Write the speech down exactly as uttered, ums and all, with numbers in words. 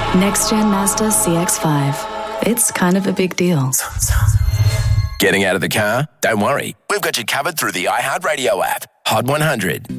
Next-gen Mazda C X five. It's kind of a big deal. Getting out of the car? Don't worry. We've got you covered through the iHeartRadio app. Hot one hundred.